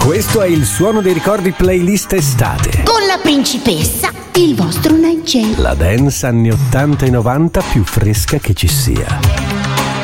Questo è il Suono dei Ricordi playlist estate. Con la principessa, il vostro Nigel. La dance anni 80 e 90 più fresca che ci sia.